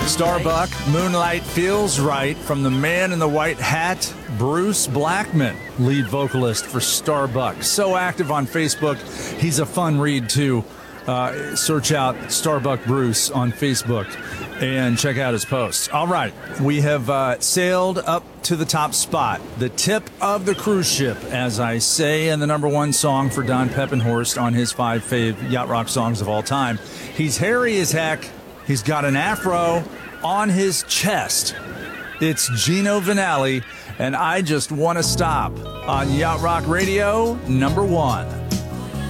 Starbuck, Moonlight Feels Right, from the man in the white hat, Bruce Blackman, lead vocalist for Starbuck. So active on Facebook. He's a fun read, too. Search out Starbuck Bruce on Facebook and check out his posts. All right, we have sailed up to the top spot, the tip of the cruise ship, as I say, and the number one song for Don Peppenhorst on his 5 fave yacht rock songs of all time. He's hairy as heck. He's got an afro on his chest. It's Gino Vanelli, and I Just Want to Stop on Yacht Rock Radio, number one.